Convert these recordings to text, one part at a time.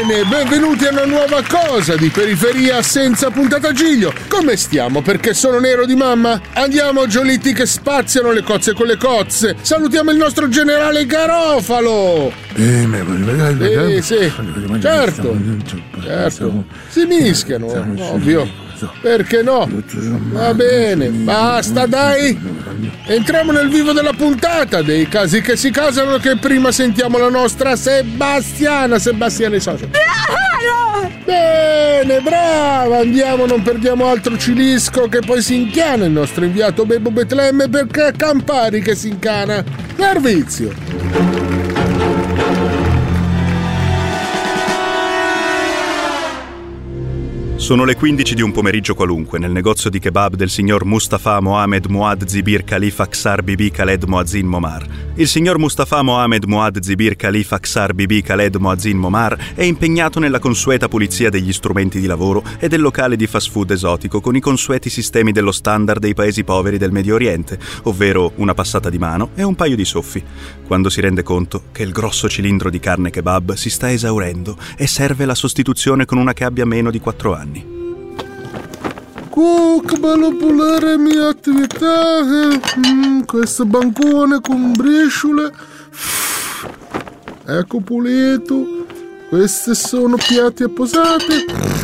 Bene, benvenuti a una nuova cosa di Periferia senza puntata Giglio. Come stiamo? Perché sono nero di mamma? Andiamo, giolitti che spaziano le cozze con le cozze. Salutiamo il nostro generale Garofalo. Sì, certo. Si mischiano, ovvio. Perché no? Va bene, basta dai. Entriamo nel vivo della puntata dei casi che si casano, che prima sentiamo la nostra Sebastiana Socio. Bene, brava, andiamo, non perdiamo altro cilisco che poi si inchiana il nostro inviato Bebo Betlemme, perché Campari che si incana. Servizio. Sono le 15 di un pomeriggio qualunque nel negozio di kebab del signor Mustafa Mohamed Muad Zibir Khalifa Ksar Bibi Khaled Moazzin Momar. Il signor Mustafa Mohamed Muad Zibir Khalifa Ksar Bibi Khaled Moazzin Momar è impegnato nella consueta pulizia degli strumenti di lavoro e del locale di fast food esotico con i consueti sistemi dello standard dei paesi poveri del Medio Oriente, ovvero una passata di mano e un paio di soffi, quando si rende conto che il grosso cilindro di carne kebab si sta esaurendo e serve la sostituzione con una che abbia meno di 4 anni. Che bello pulire mia attività. Questo bancone con briciole. Ecco pulito. Questi sono piatti apposati.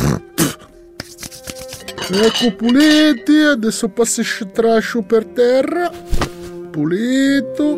Ecco puliti. Adesso passo il trascio per terra. Pulito.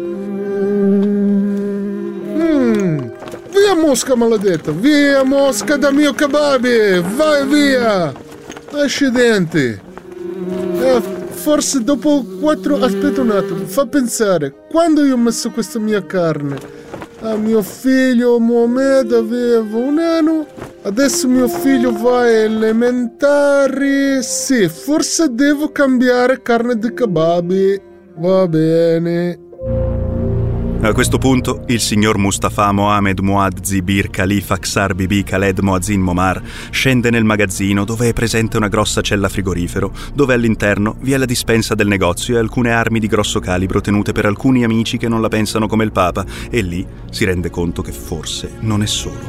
Via mosca maledetta. Via mosca da mio kebabi. Vai via. Accidenti. Forse dopo 4... Aspetta un attimo, fa pensare. Quando io ho messo questa mia carne a mio figlio Mohamed aveva 1 anno, adesso mio figlio va a elementari. Sì, forse devo cambiare carne di kebabi. Va bene. A questo punto, il signor Mustafa Mohamed Muad Zibir Khalifa Ksar Bibi Khaled Moazzin Momar scende nel magazzino dove è presente una grossa cella frigorifero, dove all'interno vi è la dispensa del negozio e alcune armi di grosso calibro tenute per alcuni amici che non la pensano come il Papa, e lì si rende conto che forse non è solo.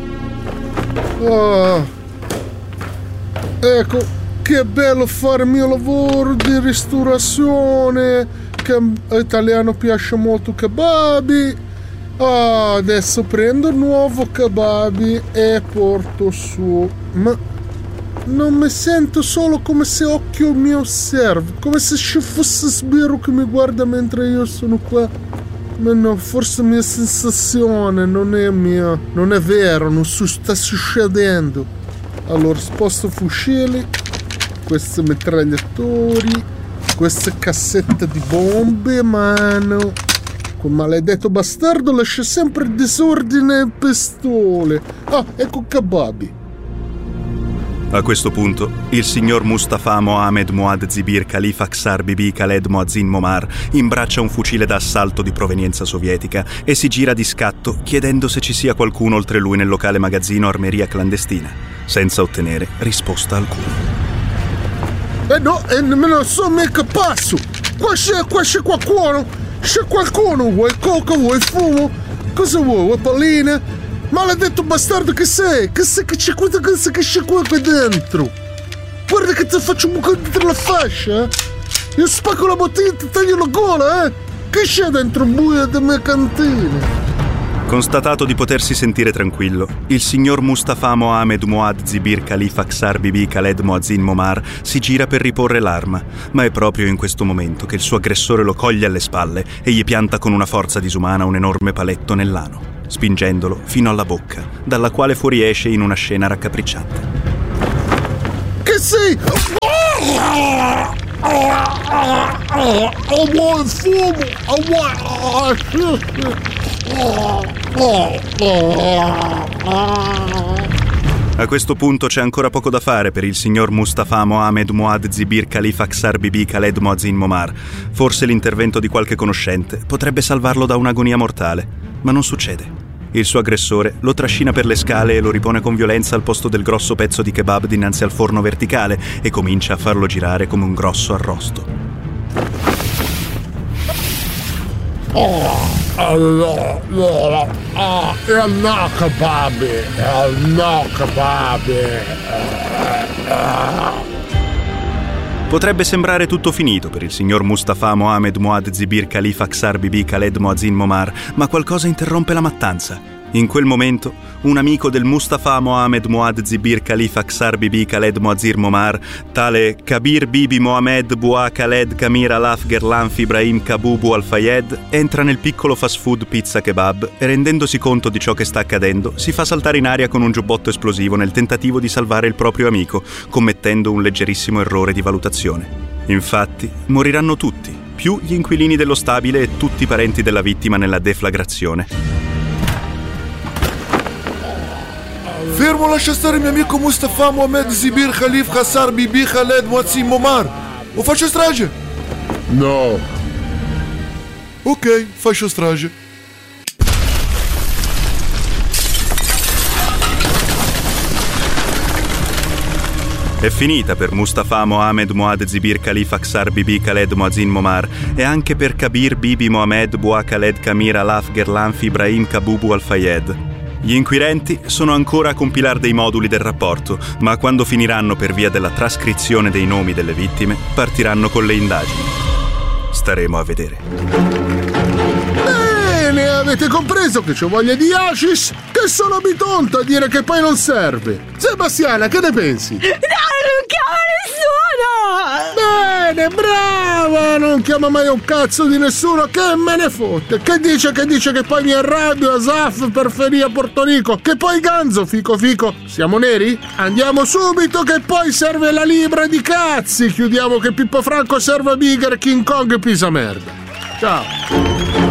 Ecco, che bello fare il mio lavoro di ristorazione. Che all'italiano piace molto kebabi. Adesso prendo il nuovo kebabi e porto su. Ma non mi sento solo come se occhio mi osserva, come se ci fosse Sbirro che mi guarda mentre io sono qua. Ma no, forse mia sensazione non è mia, non è vero, non sta succedendo. Allora sposto fucili, questi mitragliatori, queste cassette di bombe, mano. Quel maledetto bastardo lascia sempre il disordine e pistole. Ecco kebabi. A questo punto, il signor Mustafa Mohamed Muad Zibir Khalifa Ksar Bibi Khaled Moazzin Momar imbraccia un fucile da assalto di provenienza sovietica e si gira di scatto chiedendo se ci sia qualcuno oltre lui nel locale magazzino armeria clandestina, senza ottenere risposta alcuna. No, nemmeno so mica passo. Qua c'è qualcuno. C'è qualcuno. Vuoi coca, vuoi fumo? Cosa vuoi? Vuoi palline? Maledetto bastardo che sei? Che c'è qua dentro? Guarda che ti faccio un buco dentro la fascia. Io spacco la bottiglia e ti taglio la gola, Che c'è dentro il buio della mia cantina? Constatato di potersi sentire tranquillo, il signor Mustafa Mohamed Muad Zibir Khalifa Ksar Bibi Khaled Moazzin Momar si gira per riporre l'arma, ma è proprio in questo momento che il suo aggressore lo coglie alle spalle e gli pianta con una forza disumana un enorme paletto nell'ano, spingendolo fino alla bocca, dalla quale fuoriesce in una scena raccapricciante. Che sei? Vuoi fumo? A questo punto c'è ancora poco da fare per il signor Mustafa Mohamed Muad Zibir Khalifa Ksar Bibi Khaled Moazzin Momar. Forse l'intervento di qualche conoscente potrebbe salvarlo da un'agonia mortale, ma non succede. Il suo aggressore lo trascina per le scale e lo ripone con violenza al posto del grosso pezzo di kebab dinanzi al forno verticale e comincia a farlo girare come un grosso arrosto. No kebab. Potrebbe sembrare tutto finito per il signor Mustafa Mohamed Muad Zibir Khalifa Aksar Bibi Khaled Muazzin Momar, ma qualcosa interrompe la mattanza. In quel momento, un amico del Mustafa Mohamed Muad Zibir Khalifa Aksar Bibi Khaled Muazzir Momar, tale Kabir Bibi Mohamed Bua Khaled Kamir Alaf Gerlanf Ibrahim Kabubu Al-Fayed, entra nel piccolo fast food pizza kebab e, rendendosi conto di ciò che sta accadendo, si fa saltare in aria con un giubbotto esplosivo nel tentativo di salvare il proprio amico, commettendo un leggerissimo errore di valutazione. Infatti, moriranno tutti, più gli inquilini dello stabile e tutti i parenti della vittima nella deflagrazione. Fermo, lascia stare mio amico Mustafa Mohamed Zibir Khalifa Aksar Bibi Khaled Muazzin Momar. O faccio strage? No. Ok, faccio strage. È finita per Mustafa Mohamed Muad Zibir Khalifa Aksar Bibi Khaled Muazzin Momar e anche per Kabir Bibi Mohamed Bua Khaled Kamir Alaf Gerlanf Ibrahim Kabubu Al-Fayed. Gli inquirenti sono ancora a compilare dei moduli del rapporto, ma quando finiranno per via della trascrizione dei nomi delle vittime, partiranno con le indagini. Staremo a vedere. Bene, avete compreso che c'ho voglia di hashish? Che sono bitonto a dire che poi non serve. Sebastiana, che ne pensi? No, non chiama nessuno! Bene, brava! Non chiama mai un cazzo di nessuno, che me ne fotte? Che dice che poi mi arrabbio a Zaf per ferire a Porto Rico? Che poi Ganzo, fico, siamo neri? Andiamo subito che poi serve la libra di cazzi! Chiudiamo che Pippo Franco serve a Bigger King Kong e pisa merda. Ciao!